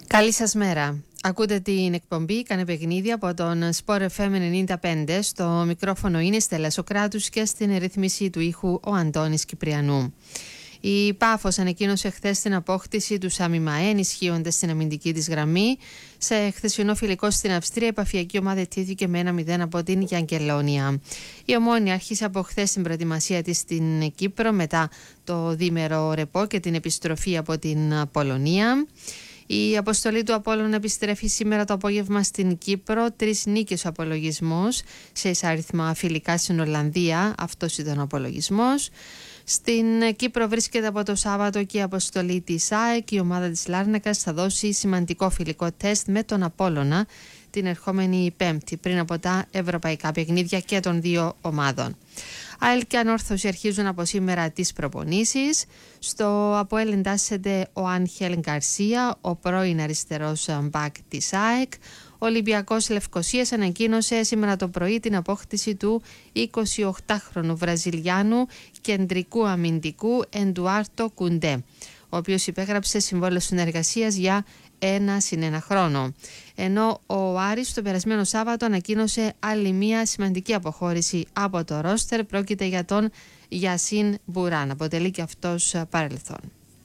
Καλή σας μέρα. Ακούτε την εκπομπή «Κάνε παιχνίδι» από τον Sport FM 95. Στο μικρόφωνο είναι η Στέλλα Σοκράτους και στην ρύθμιση του ήχου ο Αντώνης Κυπριανού. Η Πάφος ανακοίνωσε χθες την απόκτηση του Σάμι Μαέ, ενισχύοντας στην αμυντική της γραμμή. Σε χθεσινό φιλικό στην Αυστρία, η επαφιακή ομάδα ετήθηκε με 1-0 από την Γιαγκελόνια. Η Ομόνοια άρχισε από χθες την προετοιμασία της στην Κύπρο μετά το διήμερο ρεπό και την επιστροφή από την Πολωνία. Η αποστολή του Απόλλωνα επιστρέφει σήμερα το απόγευμα στην Κύπρο. 3 νίκες ο απολογισμός σε εισάριθμα φιλικά στην Ολλανδία. Αυτός ήταν ο απολογισμός. Στην Κύπρο βρίσκεται από το Σάββατο και η αποστολή της ΑΕΚ. Η ομάδα της Λάρνακας θα δώσει σημαντικό φιλικό τεστ με τον Απόλλωνα την ερχόμενη Πέμπτη, πριν από τα ευρωπαϊκά παιχνίδια και των δύο ομάδων. ΑΕΛ και Ανόρθωση αρχίζουν από σήμερα τις προπονήσεις. Στο ΑΠΟΕΛ εντάσσεται ο Άγχελ Γκαρσία, ο πρώην αριστερός μπακ της ΑΕΚ. Ο Ολυμπιακός Λευκοσίας ανακοίνωσε σήμερα το πρωί την απόκτηση του 28χρονου Βραζιλιάνου κεντρικού αμυντικού Εντουάρτο Κουντέ, ο οποίος υπέγραψε συμβόλαιο συνεργασίας για 1+1 χρόνο. Ενώ ο Άρης το περασμένο Σάββατο ανακοίνωσε άλλη μία σημαντική αποχώρηση από το ρόστερ. Πρόκειται για τον Γιασίν Μπουράν. Αποτελεί και αυτός παρελθόν.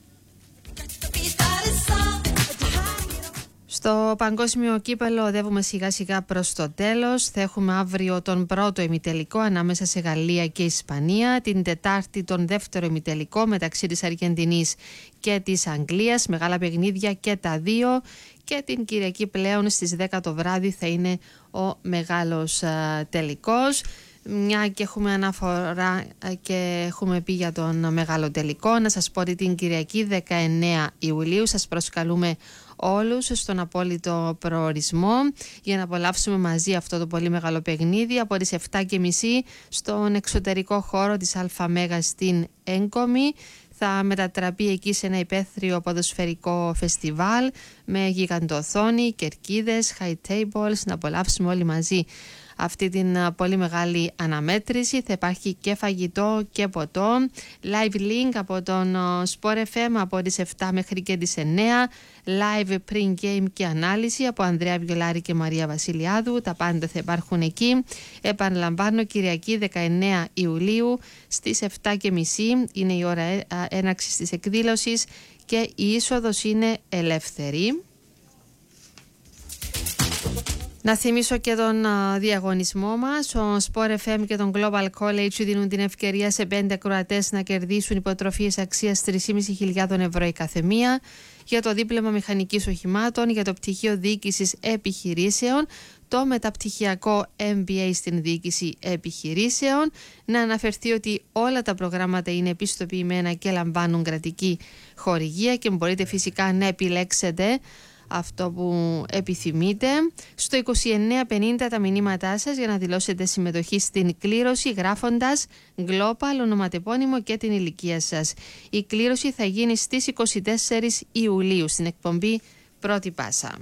Στο παγκόσμιο κύπελο οδεύουμε σιγά σιγά προς το τέλος. Θα έχουμε αύριο τον πρώτο ημιτελικό ανάμεσα σε Γαλλία και Ισπανία. Την Τετάρτη τον δεύτερο ημιτελικό μεταξύ της Αργεντινής και της Αγγλίας. Μεγάλα παιχνίδια και τα δύο. Και την Κυριακή πλέον στις 10 το βράδυ θα είναι ο μεγάλος τελικός. Μια και έχουμε αναφορά και έχουμε πει για τον μεγάλο τελικό, να σας πω ότι την Κυριακή 19 Ιουλίου σας προσκαλούμε όλους στον απόλυτο προορισμό για να απολαύσουμε μαζί αυτό το πολύ μεγάλο παιχνίδι από τις 7:30 στον εξωτερικό χώρο της ΑΜΕΓΑ στην Έγκομη. Θα μετατραπεί εκεί σε ένα υπαίθριο ποδοσφαιρικό φεστιβάλ με γιγαντοοθόνη, κερκίδες, high tables, να απολαύσουμε όλοι μαζί αυτή την πολύ μεγάλη αναμέτρηση. Θα υπάρχει και φαγητό και ποτό. Live link από τον Sport FM από τις 7 μέχρι και τις 9. Live pre-game και ανάλυση από Ανδρέα Βιολάρη και Μαρία Βασιλιάδου. Τα πάντα θα υπάρχουν εκεί. Επαναλαμβάνω, Κυριακή 19 Ιουλίου στις 7:30 είναι η ώρα έναρξης της εκδήλωσης και η είσοδος είναι ελεύθερη. Να θυμίσω και τον διαγωνισμό μας. Ο Sport FM και τον Global College δίνουν την ευκαιρία σε 5 ακροατές να κερδίσουν υποτροφίες αξίας 3.500 ευρώ η καθεμία για το δίπλωμα μηχανικής οχημάτων, για το πτυχίο διοίκησης επιχειρήσεων, το μεταπτυχιακό MBA στην διοίκηση επιχειρήσεων. Να αναφερθεί ότι όλα τα προγράμματα είναι επιστοποιημένα και λαμβάνουν κρατική χορηγία και μπορείτε φυσικά να επιλέξετε αυτό που επιθυμείτε. Στο 2950 τα μηνύματά σας για να δηλώσετε συμμετοχή στην κλήρωση γράφοντας Global, ονοματεπώνυμο και την ηλικία σας. Η κλήρωση θα γίνει στις 24 Ιουλίου στην εκπομπή Πρώτη Πάσα.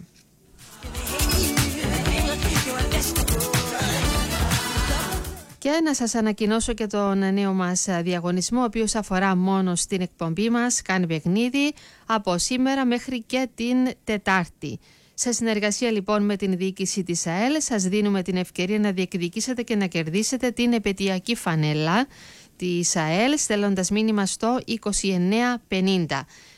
Και να σας ανακοινώσω και τον νέο μας διαγωνισμό, ο οποίος αφορά μόνο στην εκπομπή μας «Κάνε παιχνίδι» από σήμερα μέχρι και την Τετάρτη. Σε συνεργασία λοιπόν με την διοίκηση της ΑΕΛ σας δίνουμε την ευκαιρία να διεκδικήσετε και να κερδίσετε την επαιτειακή φανέλα της ΑΕΛ στέλνοντας μήνυμα στο 2950.